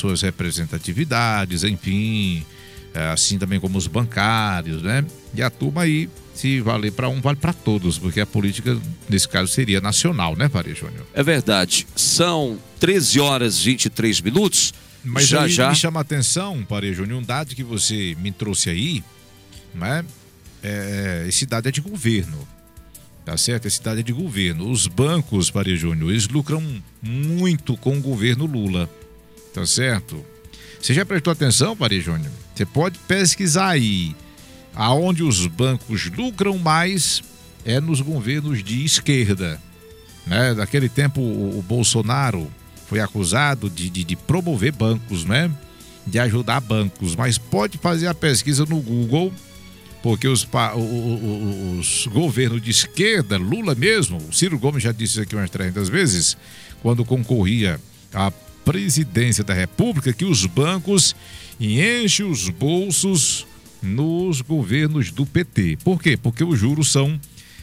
suas representatividades, enfim, assim também como os bancários, né? E a turma aí, se valer para um, vale para todos, porque a política, nesse caso, seria nacional, né, Faria Júnior? É verdade. São 13 horas e 23 minutos. Mas já me chama a atenção, Faria Júnior, um dado que você me trouxe aí, né? Esse dado é de governo, tá certo? Esse dado é de governo. Os bancos, Faria Júnior, eles lucram muito com o governo Lula, tá certo? Você já prestou atenção, Faria Júnior? Você pode pesquisar aí. Aonde os bancos lucram mais é nos governos de esquerda, né? Naquele tempo o Bolsonaro foi acusado de promover bancos, né? De ajudar bancos, mas pode fazer a pesquisa no Google, porque os governos de esquerda, Lula mesmo, o Ciro Gomes já disse isso aqui umas 300 vezes, quando concorria à presidência da República, que os bancos enchem os bolsos nos governos do PT. Por quê? Porque os juros são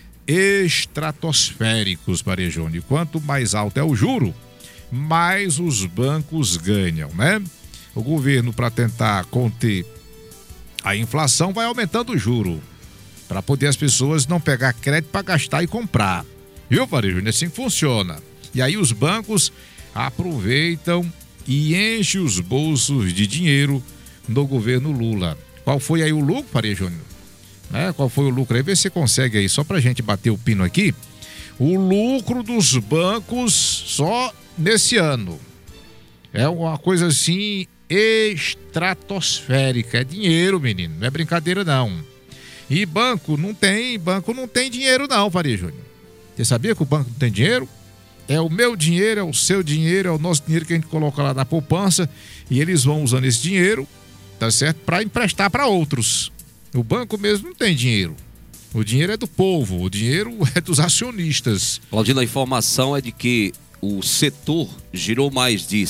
estratosféricos, Faria Júnior. Quanto mais alto é o juro, mais os bancos ganham, né? O governo, para tentar conter a inflação, vai aumentando o juro, para poder as pessoas não pegar crédito para gastar e comprar. Viu, Faria Júnior? Assim que funciona. E aí os bancos aproveitam e enchem os bolsos de dinheiro no governo Lula. Qual foi aí o lucro, Faria Júnior? Qual foi o lucro aí? Vê se você consegue aí, só pra gente bater o pino aqui. O lucro dos bancos só nesse ano é uma coisa assim estratosférica. É dinheiro, menino, não é brincadeira não. E banco não tem dinheiro não, Faria Júnior. Você sabia que o banco não tem dinheiro? É o meu dinheiro, é o seu dinheiro, é o nosso dinheiro que a gente coloca lá na poupança e eles vão usando esse dinheiro, tá certo? Para emprestar para outros. O banco mesmo não tem dinheiro. O dinheiro é do povo, o dinheiro é dos acionistas. Claudino, a informação é de que o setor gerou mais de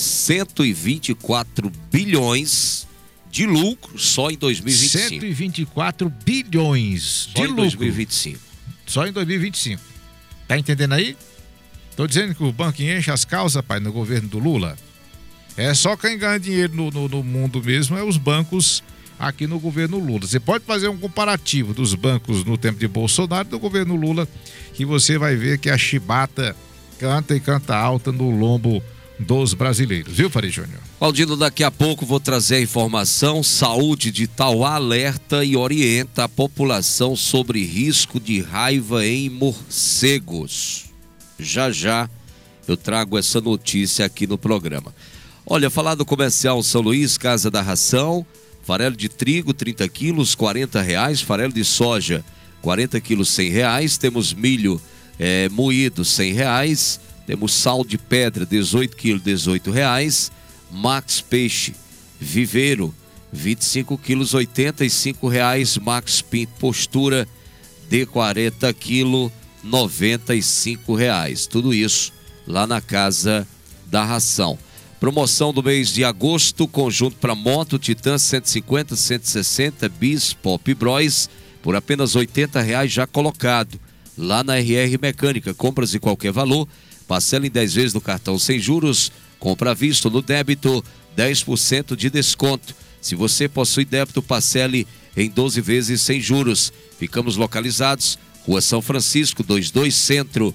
124 bilhões de lucro só em 2025. 124 bilhões de lucro. Só em 2025. Só em 2025. Tá entendendo aí? Tô dizendo que o banco enche as calças, pai, no governo do Lula. É só quem ganha dinheiro no mundo mesmo é os bancos aqui no governo Lula. Você pode fazer um comparativo dos bancos no tempo de Bolsonaro e do governo Lula, que você vai ver que a chibata canta e canta alta no lombo dos brasileiros, viu, Faria Júnior? Claudino, daqui a pouco vou trazer a informação. Saúde de Itauá alerta e orienta a população sobre risco de raiva em morcegos. Já já eu trago essa notícia aqui no programa. Olha, falar do Comercial São Luís, Casa da Ração, farelo de trigo 30 quilos, R$40, farelo de soja 40 quilos, R$100, temos milho moído, R$100, temos sal de pedra 18 quilos, R$18, Max Peixe Viveiro 25 quilos, R$85, Max Pinto Postura de 40 quilos, R$95, tudo isso lá na Casa da Ração. Promoção do mês de agosto, conjunto para moto Titan 150, 160, Bis, Pop Bros, por apenas R$80 já colocado. Lá na RR Mecânica, compras de qualquer valor, parcela em 10 vezes no cartão sem juros, compra à vista no débito, 10% de desconto. Se você possui débito, parcele em 12 vezes sem juros. Ficamos localizados, Rua São Francisco, 22 Centro,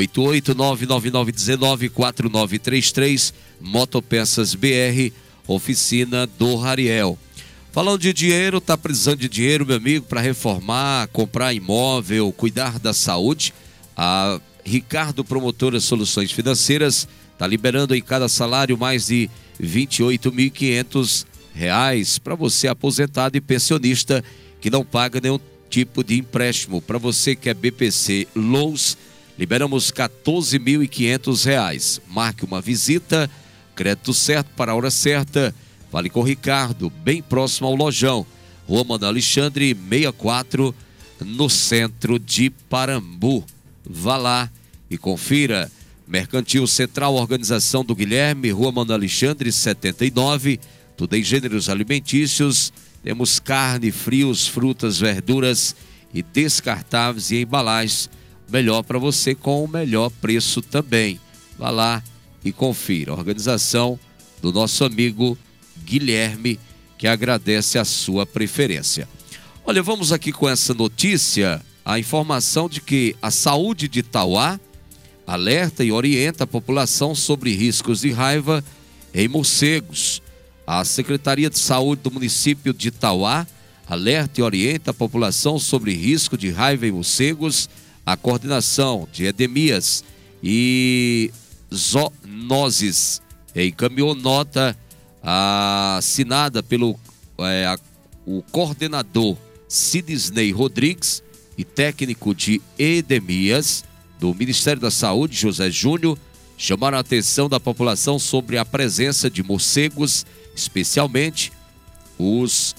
88999194933, Motopeças BR, oficina do Rariel. Falando de dinheiro, tá precisando de dinheiro, meu amigo, para reformar, comprar imóvel, cuidar da saúde? A Ricardo Promotora Soluções Financeiras tá liberando em cada salário mais de R$28.500 para você aposentado e pensionista que não paga nenhum tipo de empréstimo. Para você que é BPC Loans, liberamos R$14.500. Marque uma visita, crédito certo para a hora certa. Fale com o Ricardo, bem próximo ao Lojão, Rua Manuel Alexandre 64, no centro de Parambu. Vá lá e confira. Mercantil Central, organização do Guilherme, Rua Manuel Alexandre 79, tudo em gêneros alimentícios. Temos carne, frios, frutas, verduras e descartáveis e embalagens. Melhor para você com o melhor preço também. Vá lá e confira. Organização do nosso amigo Guilherme, que agradece a sua preferência. Olha, vamos aqui com essa notícia, a informação de que a saúde de Itauá alerta e orienta a população sobre riscos de raiva em morcegos. A Secretaria de Saúde do município de Itauá alerta e orienta a população sobre risco de raiva em morcegos. A coordenação de endemias e zoonoses encaminhou nota assinada pelo o coordenador Sidney Rodrigues e técnico de endemias do Ministério da Saúde, José Júnior, chamaram a atenção da população sobre a presença de morcegos, especialmente os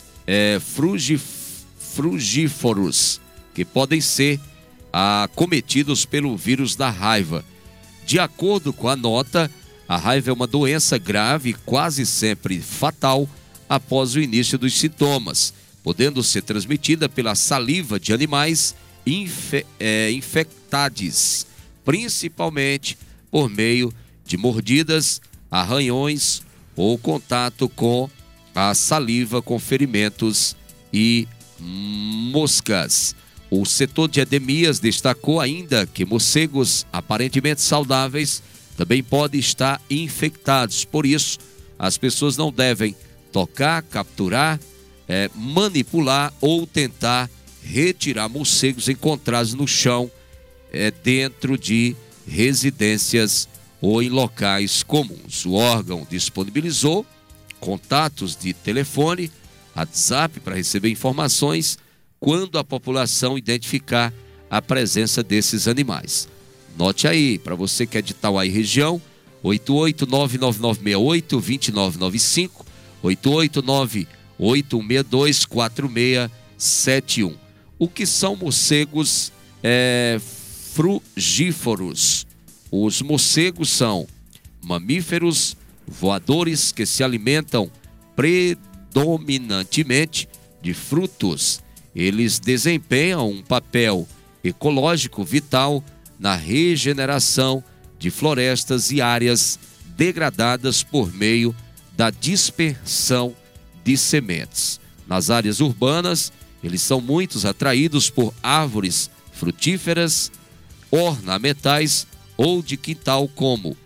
frugívoros, que podem ser acometidos pelo vírus da raiva. De acordo com a nota, a raiva é uma doença grave e quase sempre fatal após o início dos sintomas, podendo ser transmitida pela saliva de animais infectados, principalmente por meio de mordidas, arranhões ou contato com a saliva com ferimentos e moscas. O setor de endemias destacou ainda que morcegos aparentemente saudáveis também podem estar infectados. Por isso, as pessoas não devem tocar, capturar, manipular ou tentar retirar morcegos encontrados no chão, dentro de residências ou em locais comuns. O órgão disponibilizou contatos de telefone, WhatsApp para receber informações quando a população identificar a presença desses animais. Note aí, para você que é de Itauá e região, 8899968-2995, 889-8162-4671. O que são morcegos frugívoros? Os morcegos são mamíferos voadores que se alimentam predominantemente de frutos. Eles desempenham um papel ecológico vital na regeneração de florestas e áreas degradadas por meio da dispersão de sementes. Nas áreas urbanas, eles são muito atraídos por árvores frutíferas, ornamentais ou de quintal, como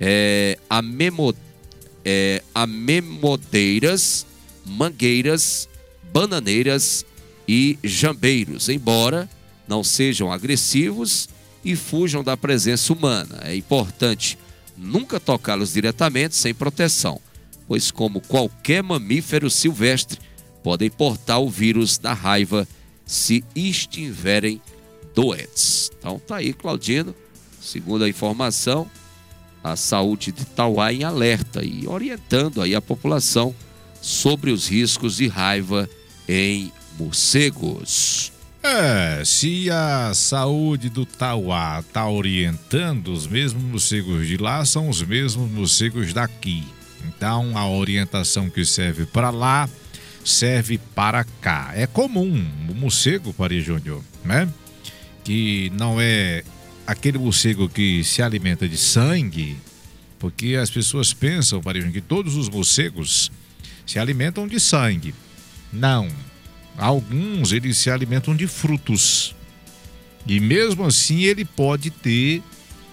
amemodeiras, mangueiras, bananeiras e jambeiros, embora não sejam agressivos e fujam da presença humana. É importante nunca tocá-los diretamente sem proteção, pois, como qualquer mamífero silvestre, podem portar o vírus da raiva se estiverem doentes. Então tá aí, Claudino, segundo a informação, a saúde de Itauá em alerta e orientando aí a população sobre os riscos de raiva em morcegos. Se a saúde do Itauá está orientando, os mesmos morcegos de lá são os mesmos morcegos daqui. Então, a orientação que serve para lá serve para cá. É comum o morcego, Paris Júnior, né? Que não é aquele morcego que se alimenta de sangue, porque as pessoas pensam, Paris Júnior, que todos os morcegos se alimentam de sangue. Não. Alguns, eles se alimentam de frutos. E mesmo assim, ele pode ter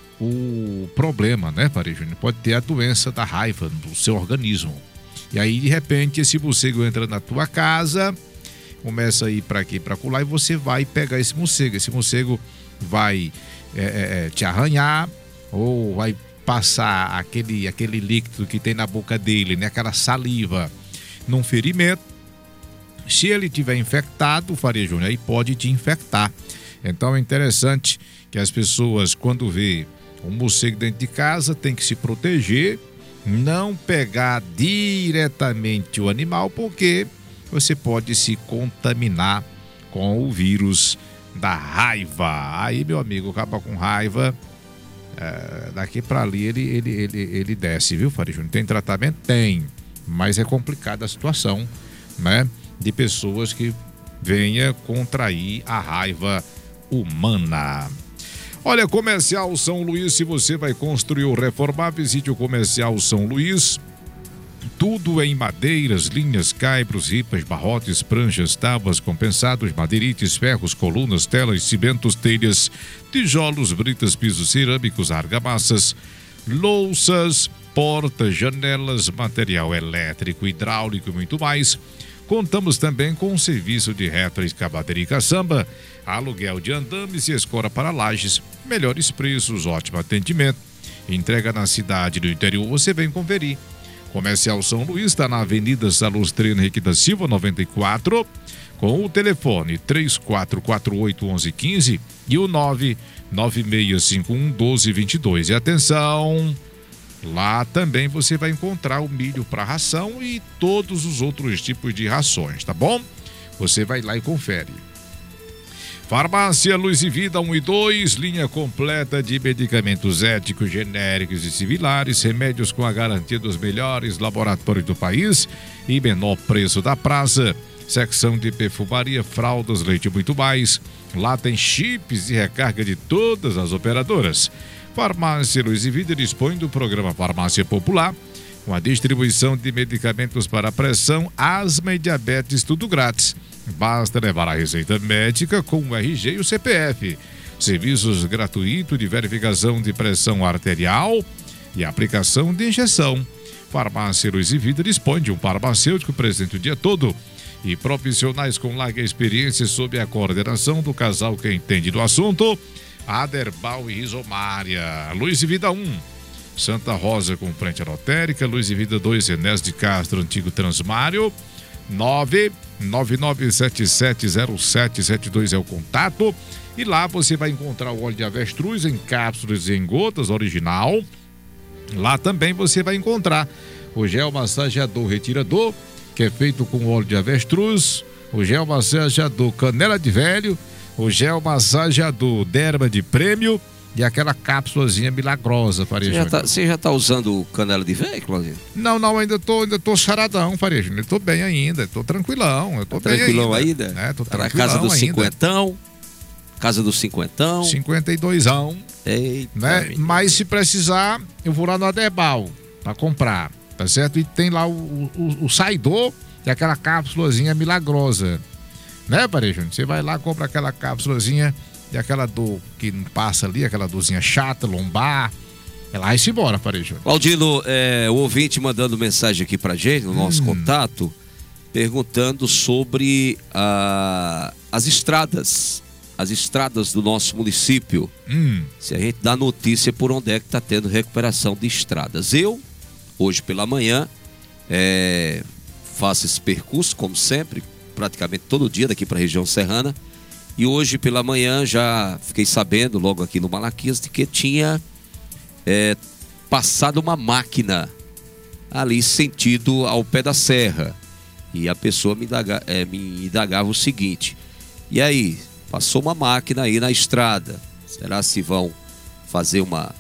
o problema, né, Paris Júnior? Pode ter a doença da raiva no seu organismo. E aí, de repente, esse morcego entra na tua casa, começa a ir para aqui, para colar, e você vai pegar esse morcego. Esse morcego vai te arranhar, ou vai passar aquele líquido que tem na boca dele, né, aquela saliva, num ferimento. Se ele tiver infectado, Faria Júnior, aí pode te infectar. Então é interessante que as pessoas, quando vê um morcego dentro de casa, tem que se proteger, não pegar diretamente o animal, porque você pode se contaminar com o vírus da raiva. Aí, meu amigo, acaba com raiva, daqui para ali ele desce, viu, Faria Júnior? Tem tratamento? Tem, mas é complicada a situação, né, de pessoas que venha contrair a raiva humana. Olha, Comercial São Luís, se você vai construir ou reformar, visite o Comercial São Luís. Tudo em madeiras, linhas, caibros, ripas, barrotes, pranchas, tábuas, compensados, madeirites, ferros, colunas, telas, cimentos, telhas, tijolos, britas, pisos cerâmicos, argamassas, louças, portas, janelas, material elétrico, hidráulico e muito mais. Contamos também com um serviço de retroescavadeira e caçamba, aluguel de andames e escora para lajes, melhores preços, ótimo atendimento. Entrega na cidade do interior, você vem conferir. Comercial São Luís está na Avenida Salustrino Henrique da Silva, 94, com o telefone 3448-1115 e o 99651-1222. E atenção, lá também você vai encontrar o milho para ração e todos os outros tipos de rações, tá bom? Você vai lá e confere. Farmácia Luz e Vida 1 e 2, linha completa de medicamentos éticos, genéricos e similares, remédios com a garantia dos melhores laboratórios do país e menor preço da praça. Secção de perfumaria, fraldas, leite e muito mais. Lá tem chips e recarga de todas as operadoras. Farmácia Luz e Vida dispõe do programa Farmácia Popular, com a distribuição de medicamentos para pressão, asma e diabetes, tudo grátis. Basta levar a receita médica com o RG e o CPF. Serviços gratuitos de verificação de pressão arterial e aplicação de injeção. Farmácia Luz e Vida dispõe de um farmacêutico presente o dia todo e profissionais com larga experiência sob a coordenação do casal que entende do assunto, Aderbal e Rizomária. Luz e Vida 1, Santa Rosa com frente à lotérica. Luz e Vida 2, Enés de Castro, antigo Transmário. 999770772 é o contato. E lá você vai encontrar o óleo de avestruz em cápsulas e em gotas original. Lá também você vai encontrar o gel massageador retirador, que é feito com óleo de avestruz, o gel massageador canela de velho, o gel massageador derma de prêmio e aquela cápsulazinha milagrosa, Faria Júnior. Você já tá usando canela de velho, Claudinho? Não, ainda tô charadão, Faria Júnior. Eu tô bem ainda, tô tranquilão. Eu tô tranquilão bem ainda? É, tô tá na tranquilão casa do ainda. cinquentão? Casa do cinquentão? 52ão. Eita, né? Mas se precisar, eu vou lá no Aderbal pra comprar, tá certo? E tem lá o saidor e aquela cápsulazinha milagrosa. Né, Faria Júnior? Você vai lá, compra aquela cápsulazinha e aquela dor que não passa ali, aquela dorzinha chata, lombar. É lá e se embora, Faria Júnior. Claudino, o ouvinte mandando mensagem aqui pra gente, no nosso contato, perguntando sobre as estradas do nosso município. Se a gente dá notícia por onde é que está tendo recuperação de estradas. Eu, hoje pela manhã, faço esse percurso, como sempre, praticamente todo dia daqui para a região serrana. E hoje pela manhã já fiquei sabendo, logo aqui no Malaquias, de que tinha passado uma máquina ali sentido ao pé da serra. E a pessoa me indagava o seguinte: e aí, passou uma máquina aí na estrada, será se vão fazer uma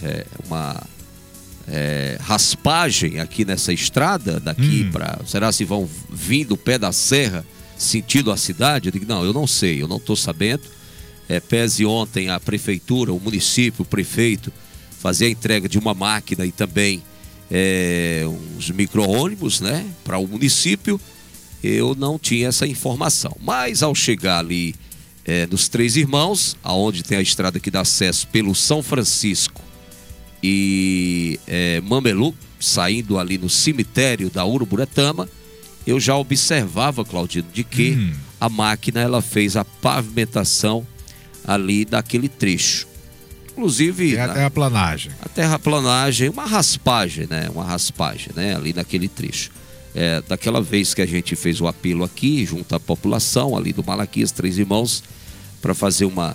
raspagem aqui nessa estrada daqui será se vão vir do pé da serra sentido a cidade? Eu digo, não, eu não sei, eu não estou sabendo. Pese ontem a prefeitura, o município, o prefeito fazer a entrega de uma máquina e também uns micro-ônibus, né, para o município. Eu não tinha essa informação, mas ao chegar ali nos Três Irmãos, aonde tem a estrada que dá acesso pelo São Francisco e Mamelu, saindo ali no cemitério da Uruburetama, eu já observava, Claudino, de que a máquina ela fez a pavimentação ali daquele trecho. Inclusive a terraplanagem. A terraplanagem, uma raspagem, né, ali naquele trecho. Daquela vez que a gente fez o apelo aqui, junto à população ali do Malaquias, Três Irmãos, para fazer uma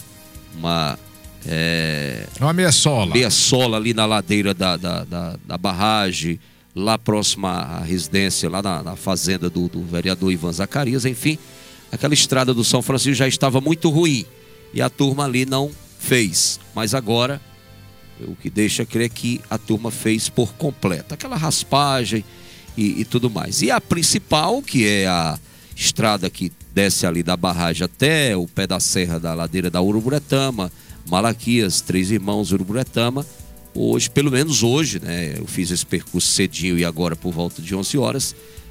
meia-sola ali na ladeira da barragem, lá próxima à residência, lá na fazenda do vereador Ivan Zacarias. Enfim, aquela estrada do São Francisco já estava muito ruim e a turma ali não fez, mas agora o que deixa crer que a turma fez por completo aquela raspagem e tudo mais. E a principal, que é a estrada que desce ali da barragem até o pé da serra da ladeira da Uruburetama, Malaquias, Três Irmãos, Uruburetama, hoje, pelo menos hoje, né? Eu fiz esse percurso cedinho e agora por volta de 11 horas,